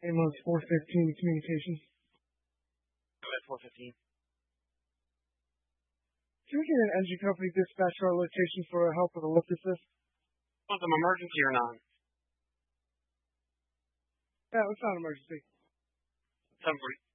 Amos 415 Communications. Go ahead, 415. Can we get an engine company dispatch to our location for help with a lift assist? Was it an emergency or not? Yeah, it's not an emergency. 740.